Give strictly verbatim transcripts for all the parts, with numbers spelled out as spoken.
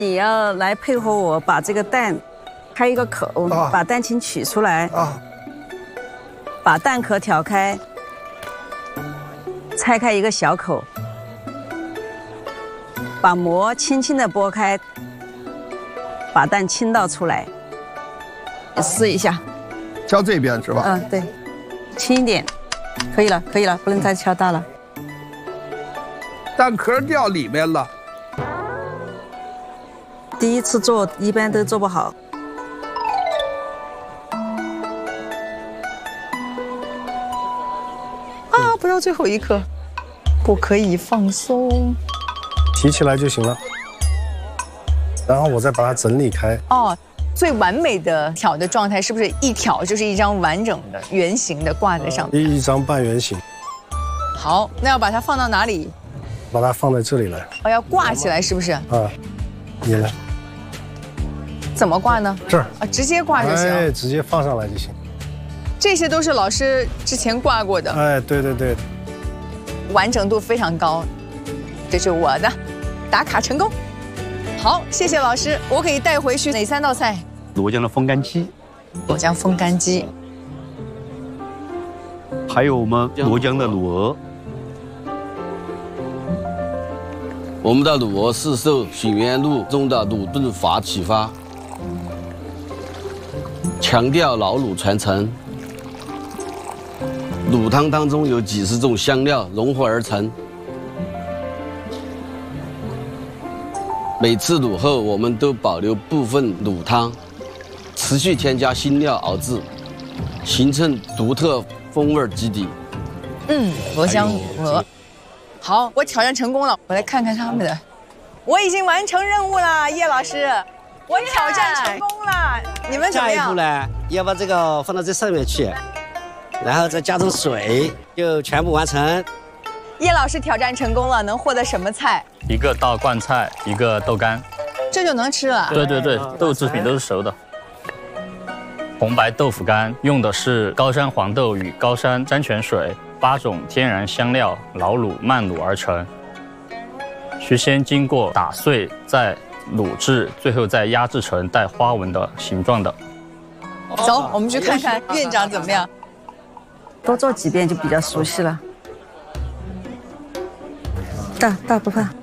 你要来配合我把这个蛋开一个口，啊、把蛋清取出来，啊、把蛋壳挑开，拆开一个小口，把膜轻轻的拨开，把蛋倾倒出来，试一下。 敲这边是吧？ 嗯，对，轻一点，可以了，可以了，不能再敲大了。 蛋壳掉里面了。 第一次做一般都做不好。 啊，不要最后一刻，不可以放松。 提起来就行了，然后我再把它整理开。 哦，最完美的挑的状态是不是一挑就是一张完整的圆形的挂在上面？ 一一张半圆形。 好，那要把它放到哪里？ 把它放在这里来。 哦，要挂起来是不是？啊， 你来。 怎么挂呢？ 这儿啊，直接挂就行。 哎，直接放上来就行。 这些都是老师之前挂过的。 哎，对对对， 完整度非常高。这是我的，打卡成功。好，谢谢老师，我可以带回去哪三道菜？ 罗江的风干鸡， 罗江风干鸡， 还有我们罗江的卤鹅。 我们的卤鹅是受醒源路中的卤炖法启发，强调老卤传承。卤汤当中有几十种香料融合而成，每次卤后我们都保留部分卤汤，持续添加新料熬制，形成独特风味基底。 嗯，罗江卤鹅。好，我挑战成功了，我来看看他们的。我已经完成任务了，叶老师，我挑战成功了。你们怎么样？ 下一步呢，要把这个放到这上面去，然后再加上水，就全部完成。 叶老师挑战成功了，能获得什么菜？ 一个大罐菜，一个豆干， 这就能吃了。 对对对，豆制品都是熟的。红白豆腐干用的是高山黄豆与高山山泉水。八种天然香料老卤慢卤而成，需先经过打碎，再卤制，最后再压制成带花纹的形状的。 走，我们去看看院长怎么样。 多做几遍就比较熟悉了。大大不怕，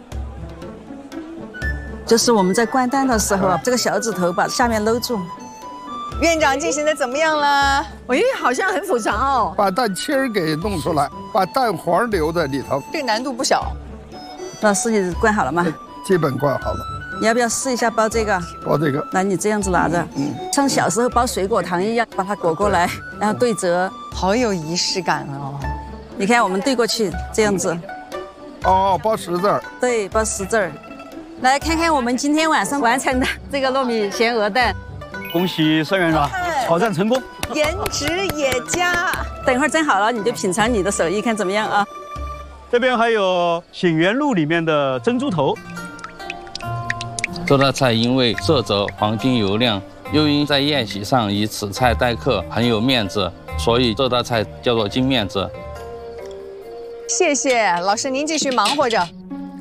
就是我们在关蛋的时候啊，这个小指头把下面搂住。 院长进行的怎么样了？ 哎，好像很复杂哦。 把蛋清儿给弄出来，把蛋黄留在里头。 这个难度不小。 老师，你灌好了吗？ 基本灌好了。 你要不要试一下包这个？ 包这个。 来，你这样子拿着，嗯，像小时候包水果糖一样，把它裹过来，然后对折， 好有仪式感哦。 你看，我们对过去这样子。 哦，包十字儿。 对，包十字儿。来看看我们今天晚上完成的这个糯米咸鹅蛋。 恭喜孙院长挑战成功， 颜值也佳。 等会儿蒸好了，你就品尝你的手艺，看怎么样啊？ 这边还有醒源路里面的珍珠头。 这道菜因为色泽黄金油亮，又因在宴席上以此菜待客很有面子，所以这道菜叫做金面子。 谢谢老师，您继续忙活着。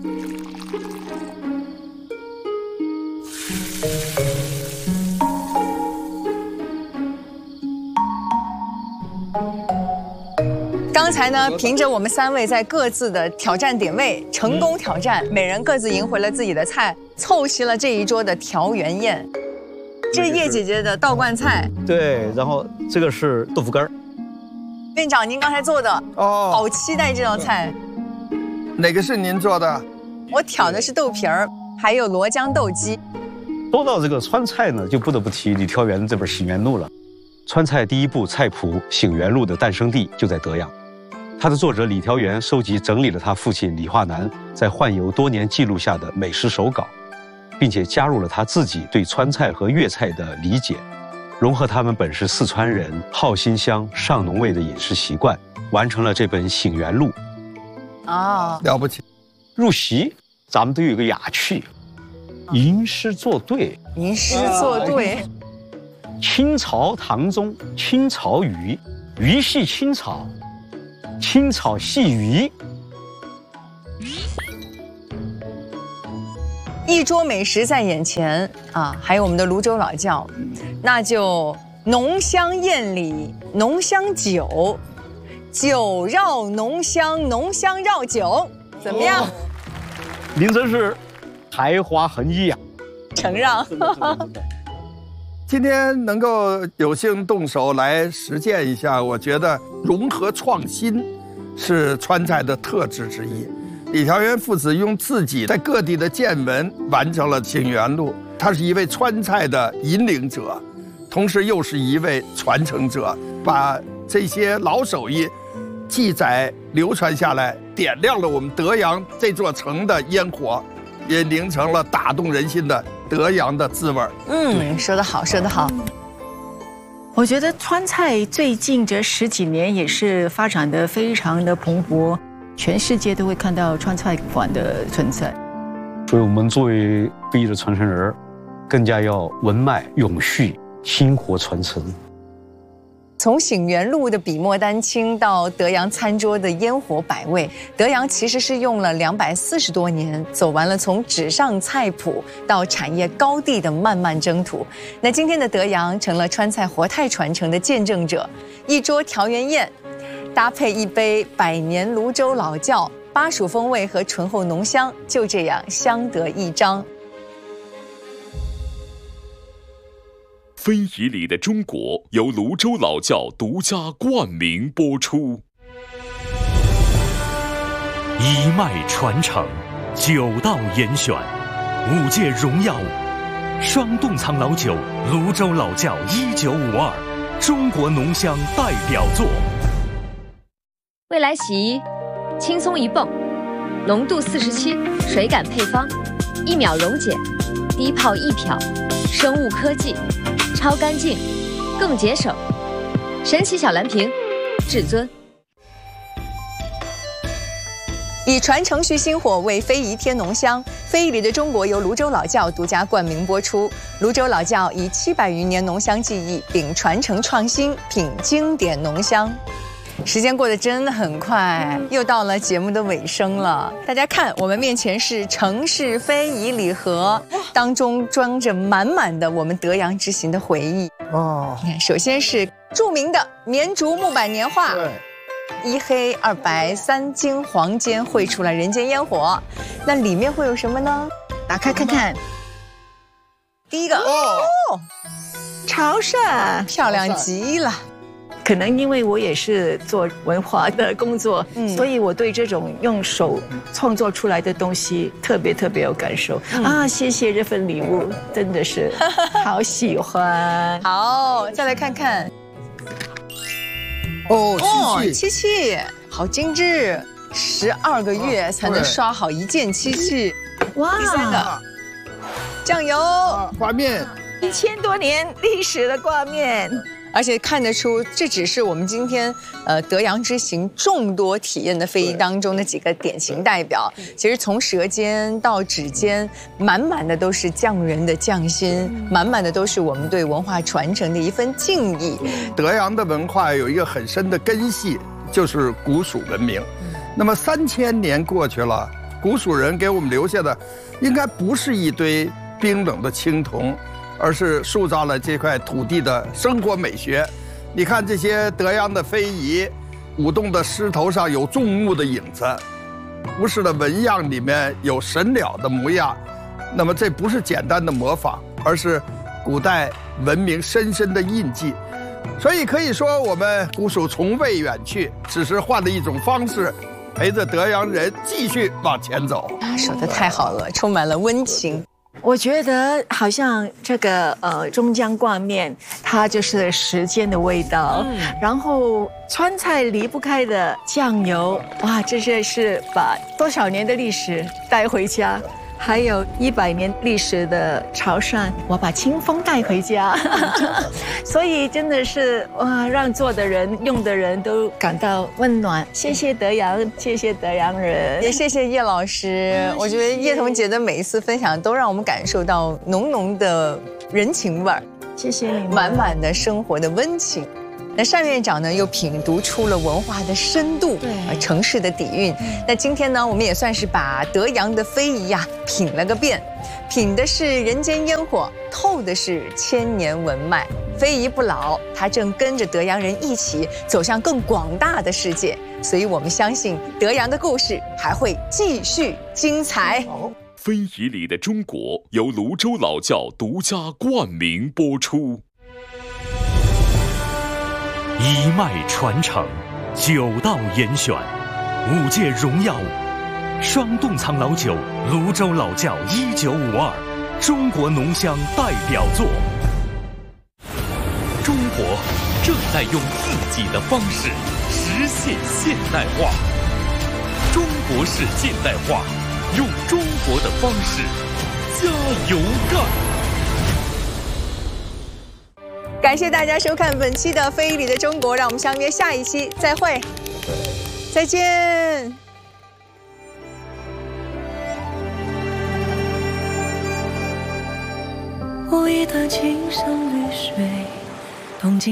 刚才呢，凭着我们三位在各自的挑战点位成功挑战，每人各自赢回了自己的菜，凑齐了这一桌的调圆宴。这是叶姐姐的道观菜， 对，然后这个是豆腐干儿。 院长，您刚才做的哦，好期待这道菜。 哪个是您做的？ 我挑的是豆皮儿，还有罗江豆鸡。 说到这个川菜呢，就不得不提李调元这本《醒源录》了。川菜第一部菜谱《醒源录》的诞生地就在德阳。它的作者李调元收集整理了他父亲李化南在宦游多年记录下的美食手稿，并且加入了他自己对川菜和粤菜的理解，融合他们本是四川人好辛香上浓味的饮食习惯，完成了这本《醒源录》。 啊， 了不起！ 入席咱们都有个雅趣，吟诗作对。 吟诗作对。 清朝唐中清炒鱼，鱼系清炒。清炒细鱼， 一桌美食在眼前啊，还有我们的泸州老窖，那就浓香宴里浓香酒，酒绕浓香，浓香绕酒，怎么样？哦、 您真是才华横溢啊！ 承让。 今天能够有幸动手来实践一下，我觉得融合创新是川菜的特质之一。李调元父子用自己在各地的见闻完成了《醒元录》，他是一位川菜的引领者，同时又是一位传承者，把这些老手艺记载流传下来，点亮了我们德阳这座城的烟火，也凝成了打动人心的德阳的滋味。 嗯，说得好，说得好。 我觉得川菜最近这十几年也是发展得非常的蓬勃，全世界都会看到川菜馆的存在。 所以我们作为非遗的传承人，更加要文脉永续，薪火传承。 从醒元路的笔墨丹青到德阳餐桌的烟火百味，德阳其实是用了两百四十多年，走完了从纸上菜谱到产业高地的漫漫征途。那今天的德阳成了川菜活态传承的见证者，一桌调元宴，搭配一杯百年泸州老窖，巴蜀风味和醇厚浓香就这样相得益彰。 非遗里的中国由泸州老窖独家冠名播出。 一脉传承，九道严选，五届荣耀，双洞仓老酒泸州老窖一九五二，中国浓香代表作。 未来洗衣，轻松一泵，浓度四十七，水感配方，一秒溶解，低泡一漂，生物科技。超干净，更节省，神奇小蓝瓶，至尊。 以传承续薪火，为非遗添浓香。非遗里的中国由泸州老窖独家冠名播出。泸州老窖以七百余年浓香技艺，秉传承创新，品经典浓香。时间过得真的很快，又到了节目的尾声了。大家看，我们面前是城市非遗礼盒，当中装着满满的我们德阳之行的回忆。哦，你看，首先是著名的绵竹木板年画，对，一黑二白三金黄间绘出了人间烟火。那里面会有什么呢？ 打开看看。 第一个哦，潮汕， 漂亮极了。 可能因为我也是做文化的工作，嗯，所以我对这种用手创作出来的东西特别特别有感受、嗯、啊！谢谢这份礼物，真的是好喜欢。 好，再来看看。 哦，漆器， 漆器，好精致，十二个月才能刷好一件漆器。哇！第三个，酱油， 啊、挂面， 一千多年历史的挂面。 而且看得出，这只是我们今天呃德阳之行众多体验的非遗当中的几个典型代表。其实从舌尖到指尖，满满的都是匠人的匠心，满满的都是我们对文化传承的一份敬意。 德阳的文化有一个很深的根系，就是古蜀文明。那么三千年过去了，古蜀人给我们留下的，应该不是一堆冰冷的青铜，而是塑造了这块土地的生活美学。你看这些德阳的非遗，舞动的狮头上有众目的影子，服饰的纹样里面有神鸟的模样。那么这不是简单的模仿，而是古代文明深深的印记。所以可以说，我们古蜀从未远去，只是换了一种方式，陪着德阳人继续往前走。 啊，说得太好了，充满了温情。 我觉得好像这个呃中江挂面，它就是时间的味道。嗯，然后川菜离不开的酱油，哇，这些是把多少年的历史带回家。还有一百年历史的潮汕，我把清风带回家，所以真的是哇，让做的人、用的人都感到温暖。谢谢德阳，谢谢德阳人， 也谢谢叶老师。嗯、我觉得叶童姐的每一次分享都让我们感受到浓浓的人情味儿， 谢谢你， 满满的生活的温情。 那单院长呢，又品读出了文化的深度，对，呃，城市的底蕴。那今天呢，我们也算是把德阳的非遗呀品了个遍，品的是人间烟火，透的是千年文脉。非遗不老，它正跟着德阳人一起走向更广大的世界。所以我们相信德阳的故事还会继续精彩。 非遗里的中国由泸州老窖独家冠名播出。 一脉传承，九道严选，五届荣耀，双洞仓老酒，泸州老窖一九五二，中国浓香代表作。 中国正在用自己的方式实现现代化，中国式现代化，用中国的方式加油干！ 感谢大家收看本期的《非遗里的中国》，让我们相约下一期再会，再见。 无意的轻声绿水，动静。